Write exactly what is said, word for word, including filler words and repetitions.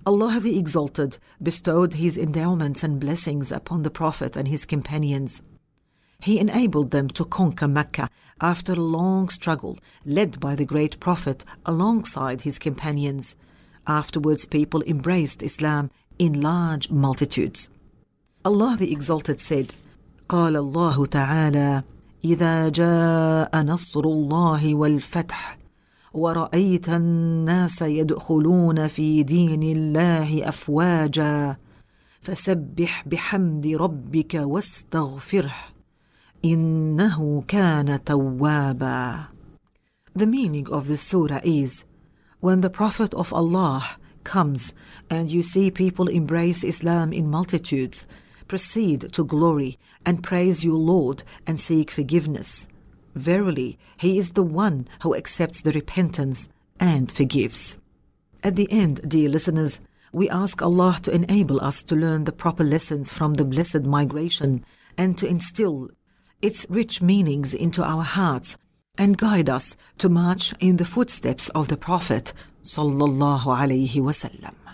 Allah the Exalted bestowed His endowments and blessings upon the Prophet and his companions. He enabled them to conquer Mecca after a long struggle, led by the great Prophet alongside his companions. Afterwards, people embraced Islam in large multitudes. Allah the Exalted said, قال الله تعالى إذا جاء نصر الله والفتح ورأيت الناس يدخلون في دين الله أفواجا فسبح بحمد ربك واستغفره إنه كان توابا. The meaning of this surah is, when the Prophet of Allah comes and you see people embrace Islam in multitudes, proceed to glory and praise your Lord and seek forgiveness. Verily, He is the one who accepts the repentance and forgives. At the end, dear listeners, we ask Allah to enable us to learn the proper lessons from the blessed migration and to instill its rich meanings into our hearts and guide us to march in the footsteps of the Prophet sallallahu alaihi wasallam.